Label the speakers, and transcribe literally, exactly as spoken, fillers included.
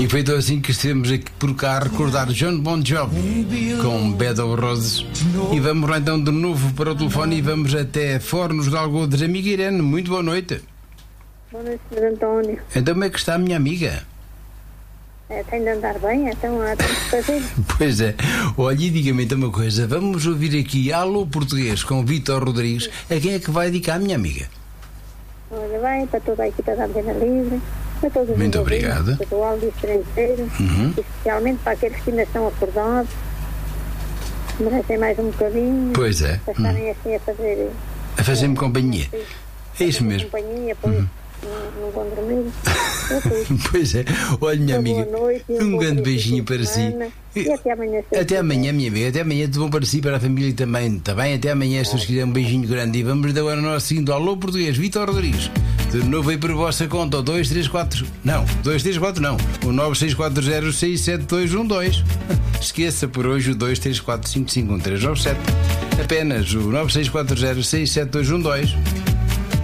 Speaker 1: E feito assim que estamos aqui por cá a recordar John Bon Jovi com Bed of Roses. E vamos lá então de novo para o telefone e vamos até Fornos de Algodes. Amiga Irene, muito boa noite.
Speaker 2: Boa noite, senhor António.
Speaker 1: Então como é que está a minha amiga?
Speaker 2: É, tem de andar bem, então há tempo de fazer.
Speaker 1: Pois é. Olha, e diga-me então uma coisa. Vamos ouvir aqui Alô Português com Vítor Rodrigues. A quem é que vai dedicar a minha amiga?
Speaker 2: Olha, vai para toda a equipa da Antena Livre, para todos os
Speaker 1: Muito
Speaker 2: ouvintes,
Speaker 1: obrigado.
Speaker 2: para o áudio estrangeiro,
Speaker 1: Uhum.
Speaker 2: especialmente para aqueles que ainda estão acordados, merecem mais um bocadinho.
Speaker 1: Pois é.
Speaker 2: Para estarem assim a fazer.
Speaker 1: A fazer-me companhia. É isso mesmo.
Speaker 2: Companhia, pois.
Speaker 1: Uhum.
Speaker 2: Não, não vão dormir. É tudo.
Speaker 1: Pois é. Olha, minha
Speaker 2: Boa
Speaker 1: amiga,
Speaker 2: noite,
Speaker 1: um
Speaker 2: bom
Speaker 1: grande
Speaker 2: dia,
Speaker 1: beijinho
Speaker 2: fim de
Speaker 1: para si.
Speaker 2: semana. E até amanhã. se
Speaker 1: Até
Speaker 2: quiser.
Speaker 1: amanhã, minha amiga. Até amanhã, tudo bom para si, para a família também. Está bem? Até amanhã, se Deus quiser, um beijinho grande. E vamos agora ao nosso segundo Alô Português, Vítor Rodrigues. De novo aí por vossa conta, o dois três quatro. Não, dois três quatro não. O nove seis quatro zero seis sete dois um dois. Esqueça por hoje o dois três quatro cinco cinco um três nove sete. Apenas o nove seis quatro zero seis sete dois um dois.